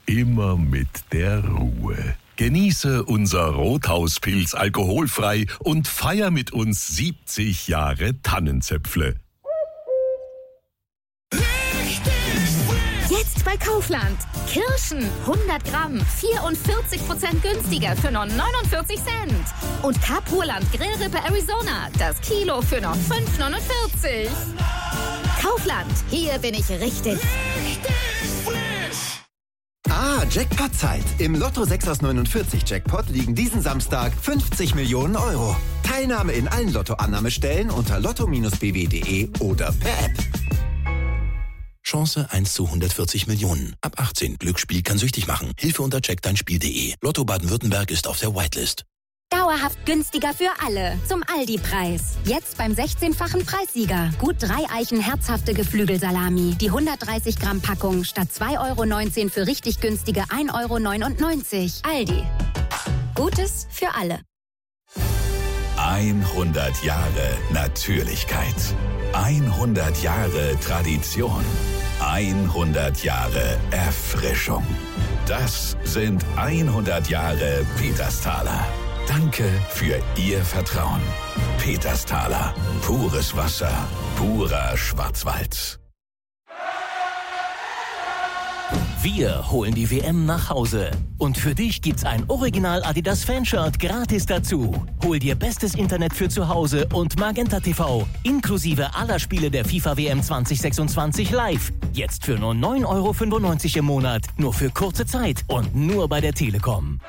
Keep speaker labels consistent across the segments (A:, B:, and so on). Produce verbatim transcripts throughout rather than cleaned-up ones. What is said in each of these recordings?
A: immer mit der Ruhe. Genieße unser Rothauspilz alkoholfrei und feier mit uns siebzig Jahre Tannenzäpfle.
B: Jetzt bei Kaufland. Kirschen hundert Gramm, vierundvierzig Prozent günstiger für nur neunundvierzig Cent. Und Kapurland Grillrippe Arizona, das Kilo für nur fünf neunundvierzig. Kaufland, hier bin ich richtig.
C: Ah, Jackpot-Zeit. Im Lotto sechs aus neunundvierzig Jackpot liegen diesen Samstag fünfzig Millionen Euro. Teilnahme in allen Lotto-Annahmestellen unter lotto Bindestrich b w punkt d e oder per App.
D: Chance eins zu hundertvierzig Millionen. Ab achtzehn. Glücksspiel kann süchtig machen. Hilfe unter check dein Spiel punkt d e. Lotto Baden-Württemberg ist auf der Whitelist.
E: Dauerhaft günstiger für alle. Zum Aldi-Preis. Jetzt beim sechzehnfachen Preissieger. Gut drei Eichen herzhafte Geflügelsalami. Die hundertdreißig Gramm Packung statt zwei Euro neunzehn für richtig günstige ein Euro neunundneunzig. Aldi. Gutes für alle.
F: hundert Jahre Natürlichkeit. hundert Jahre Tradition. hundert Jahre Erfrischung. Das sind hundert Jahre Petersthaler. Danke für Ihr Vertrauen. Petersthaler. Pures Wasser. Purer Schwarzwald.
G: Wir holen die W M nach Hause. Und für dich gibt's ein Original Adidas Fanshirt gratis dazu. Hol dir bestes Internet für zu Hause und Magenta T V. Inklusive aller Spiele der FIFA W M zwanzig sechsundzwanzig live. Jetzt für nur neun Euro fünfundneunzig im Monat. Nur für kurze Zeit und nur bei der Telekom.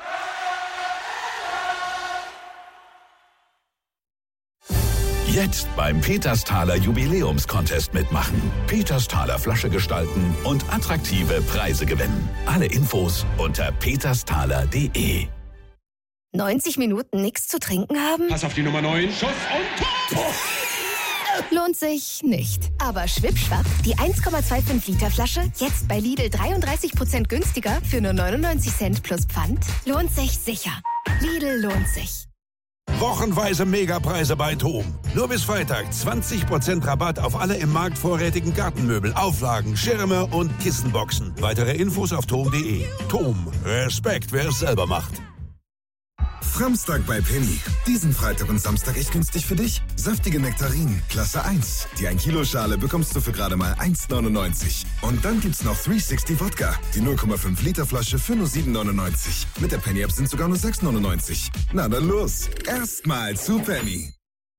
F: Jetzt beim Petersthaler Jubiläumscontest mitmachen. Petersthaler Flasche gestalten und attraktive Preise gewinnen. Alle Infos unter petersthaler punkt d e.
B: neunzig Minuten nichts zu trinken haben?
H: Pass auf die Nummer neun. Schuss und Tor!
B: Lohnt sich nicht. Aber schwippschwapp, die eins Komma fünfundzwanzig Liter Flasche jetzt bei Lidl dreiunddreißig Prozent günstiger für nur neunundneunzig Cent plus Pfand. Lohnt sich sicher. Lidl lohnt sich.
I: Wochenweise Megapreise bei Thom. Nur bis Freitag zwanzig Prozent Rabatt auf alle im Markt vorrätigen Gartenmöbel, Auflagen, Schirme und Kissenboxen. Weitere Infos auf thom punkt d e. Thom. Respekt, wer es selber macht.
J: Framstag bei Penny. Diesen Freitag und Samstag echt günstig für dich. Saftige Nektarinen, Klasse eins. Die ein Kilo Schale bekommst du für gerade mal eins neunundneunzig. Und dann gibt's noch dreihundertsechzig Wodka. Die null Komma fünf Liter Flasche für nur sieben neunundneunzig. Mit der Penny App sind sogar nur sechs neunundneunzig. Na dann los. Erstmal zu Penny.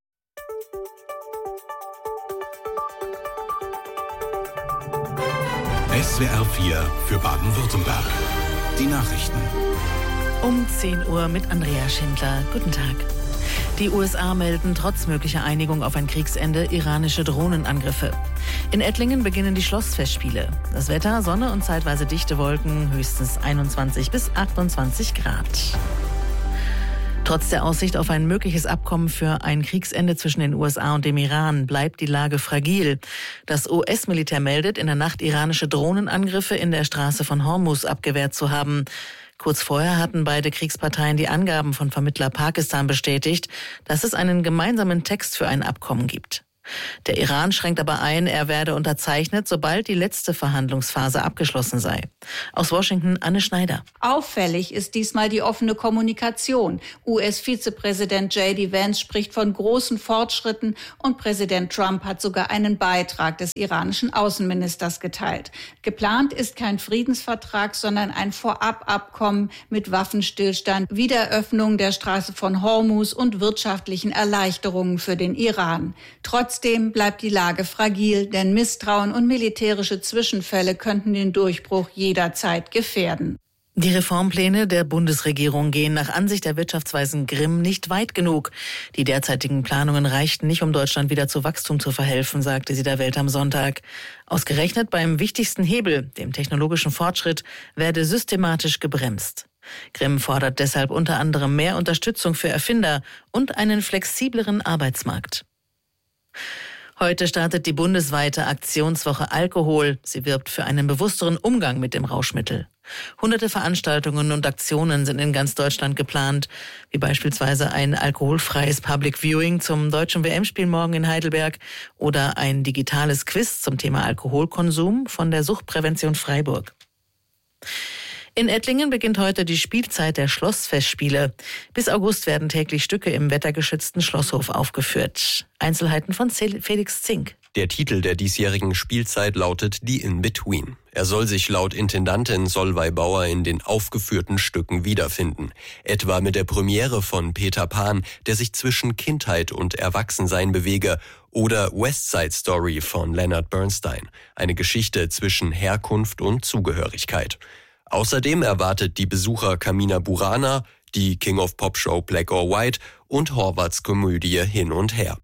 F: S W R vier für Baden-Württemberg. Die Nachrichten.
K: Um zehn Uhr mit Andrea Schindler. Guten Tag. Die U S A melden trotz möglicher Einigung auf ein Kriegsende iranische Drohnenangriffe. In Ettlingen beginnen die Schlossfestspiele. Das Wetter, Sonne und zeitweise dichte Wolken, höchstens einundzwanzig bis achtundzwanzig Grad. Trotz der Aussicht auf ein mögliches Abkommen für ein Kriegsende zwischen den U S A und dem Iran bleibt die Lage fragil. Das U S-Militär meldet, in der Nacht iranische Drohnenangriffe in der Straße von Hormuz abgewehrt zu haben. Kurz vorher hatten beide Kriegsparteien die Angaben von Vermittler Pakistan bestätigt, dass es einen gemeinsamen Text für ein Abkommen gibt. Der Iran schränkt aber ein, er werde unterzeichnet, sobald die letzte Verhandlungsphase abgeschlossen sei. Aus Washington Anne Schneider.
L: Auffällig ist diesmal die offene Kommunikation. U S-Vizepräsident J D Vance spricht von großen Fortschritten und Präsident Trump hat sogar einen Beitrag des iranischen Außenministers geteilt. Geplant ist kein Friedensvertrag, sondern ein Vorababkommen mit Waffenstillstand, Wiederöffnung der Straße von Hormuz und wirtschaftlichen Erleichterungen für den Iran. Trotz Trotzdem bleibt die Lage fragil, denn Misstrauen und militärische Zwischenfälle könnten den Durchbruch jederzeit gefährden.
K: Die Reformpläne der Bundesregierung gehen nach Ansicht der Wirtschaftsweisen Grimm nicht weit genug. Die derzeitigen Planungen reichten nicht, um Deutschland wieder zu Wachstum zu verhelfen, sagte sie der Welt am Sonntag. Ausgerechnet beim wichtigsten Hebel, dem technologischen Fortschritt, werde systematisch gebremst. Grimm fordert deshalb unter anderem mehr Unterstützung für Erfinder und einen flexibleren Arbeitsmarkt. Heute startet die bundesweite Aktionswoche Alkohol. Sie wirbt für einen bewussteren Umgang mit dem Rauschmittel. Hunderte Veranstaltungen und Aktionen sind in ganz Deutschland geplant, wie beispielsweise ein alkoholfreies Public Viewing zum deutschen W M-Spiel morgen in Heidelberg oder ein digitales Quiz zum Thema Alkoholkonsum von der Suchtprävention Freiburg. In Ettlingen beginnt heute die Spielzeit der Schlossfestspiele. Bis August werden täglich Stücke im wettergeschützten Schlosshof aufgeführt. Einzelheiten von Felix Zink.
M: Der Titel der diesjährigen Spielzeit lautet Die In-Between. Er soll sich laut Intendantin Solveig Bauer in den aufgeführten Stücken wiederfinden. Etwa mit der Premiere von Peter Pan, der sich zwischen Kindheit und Erwachsensein bewege, oder West Side Story von Leonard Bernstein, eine Geschichte zwischen Herkunft und Zugehörigkeit. Außerdem erwartet die Besucher Carmina Burana, die King of Pop Show Black or White und Horvaths Komödie Hin und Her.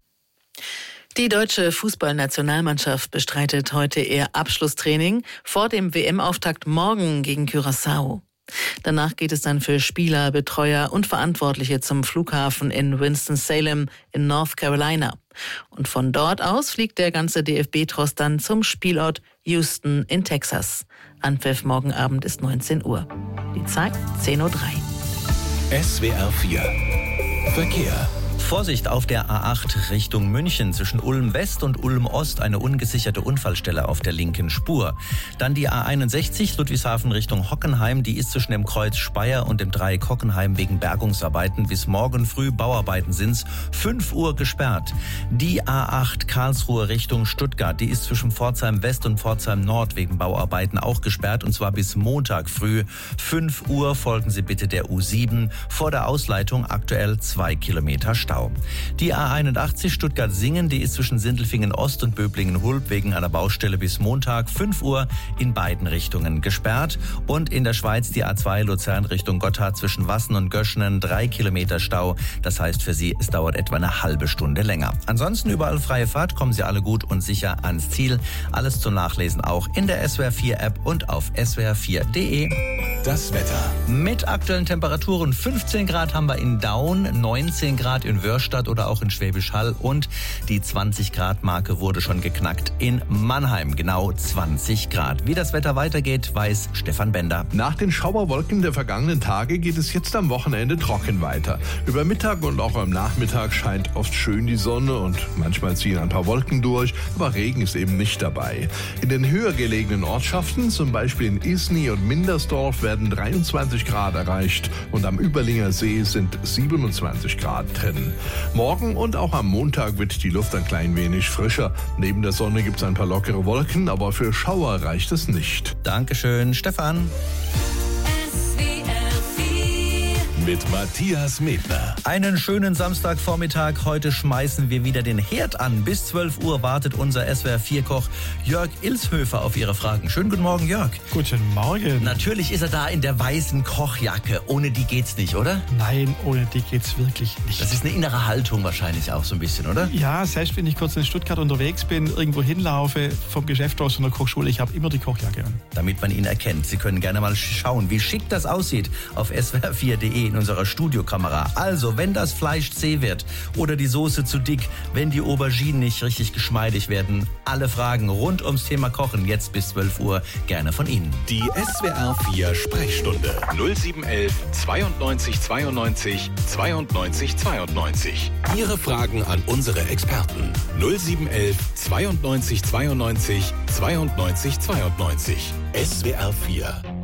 K: Die deutsche Fußballnationalmannschaft bestreitet heute ihr Abschlusstraining vor dem W M-Auftakt morgen gegen Curaçao. Danach geht es dann für Spieler, Betreuer und Verantwortliche zum Flughafen in Winston-Salem in North Carolina. Und von dort aus fliegt der ganze D F B-Tross dann zum Spielort Houston in Texas. Anpfiff morgen Abend ist neunzehn Uhr. Die Zeit zehn Uhr drei.
F: S W R vier Verkehr.
N: Vorsicht auf der A acht Richtung München zwischen Ulm West und Ulm Ost, eine ungesicherte Unfallstelle auf der linken Spur. Dann die A einundsechzig Ludwigshafen Richtung Hockenheim, die ist zwischen dem Kreuz Speyer und dem Dreieck Hockenheim wegen Bergungsarbeiten. Bis morgen früh Bauarbeiten sind's, fünf Uhr gesperrt. Die A acht Karlsruhe Richtung Stuttgart, die ist zwischen Pforzheim West und Pforzheim Nord wegen Bauarbeiten auch gesperrt, und zwar bis Montag früh, fünf Uhr. Folgen Sie bitte der U sieben, vor der Ausleitung aktuell zwei Kilometer Stau. Die A einundachtzig Stuttgart-Singen, die ist zwischen Sindelfingen Ost und Böblingen-Hulb wegen einer Baustelle bis Montag fünf Uhr in beiden Richtungen gesperrt. Und in der Schweiz die A zwei Luzern Richtung Gotthard zwischen Wassen und Göschenen, drei Kilometer Stau. Das heißt für Sie, es dauert etwa eine halbe Stunde länger. Ansonsten überall freie Fahrt, kommen Sie alle gut und sicher ans Ziel. Alles zum Nachlesen auch in der S W R vier App und auf S W R vier Punkt D E.
F: Das Wetter.
N: Mit aktuellen Temperaturen fünfzehn Grad haben wir in Daun, neunzehn Grad in Wörstadt oder auch in Schwäbisch Hall, und die zwanzig Grad Marke wurde schon geknackt in Mannheim, genau zwanzig Grad. Wie das Wetter weitergeht, weiß Stefan Bender.
O: Nach den Schauerwolken der vergangenen Tage geht es jetzt am Wochenende trocken weiter. Über Mittag und auch am Nachmittag scheint oft schön die Sonne und manchmal ziehen ein paar Wolken durch, aber Regen ist eben nicht dabei. In den höher gelegenen Ortschaften, zum Beispiel in Isny und Mindersdorf, werden dreiundzwanzig Grad erreicht und am Überlinger See sind siebenundzwanzig Grad drin. Morgen und auch am Montag wird die Luft ein klein wenig frischer. Neben der Sonne gibt es ein paar lockere Wolken, aber für Schauer reicht es nicht.
N: Dankeschön, Stefan.
F: Mit Matthias Medner.
N: Einen schönen Samstagvormittag. Heute schmeißen wir wieder den Herd an. Bis zwölf Uhr wartet unser S W R vier Koch Jörg Ilshöfer auf Ihre Fragen. Schönen guten Morgen, Jörg.
P: Guten Morgen.
N: Natürlich ist er da in der weißen Kochjacke. Ohne die geht's nicht, oder?
P: Nein, ohne die geht's wirklich nicht.
N: Das ist eine innere Haltung wahrscheinlich auch so ein bisschen, oder?
P: Ja, selbst wenn ich kurz in Stuttgart unterwegs bin, irgendwo hinlaufe, vom Geschäft aus, von der Kochschule, ich habe immer die Kochjacke an.
N: Damit man ihn erkennt. Sie können gerne mal schauen, wie schick das aussieht auf S W R vier Punkt D E in unserer Studiokamera. Also, wenn das Fleisch zäh wird oder die Soße zu dick, wenn die Auberginen nicht richtig geschmeidig werden, alle Fragen rund ums Thema Kochen jetzt bis zwölf Uhr gerne von Ihnen.
F: Die S W R vier Sprechstunde null sieben eins eins zweiundneunzig zweiundneunzig zweiundneunzig zweiundneunzig. Ihre Fragen an unsere Experten null sieben eins eins zweiundneunzig zweiundneunzig zweiundneunzig zweiundneunzig. S W R vier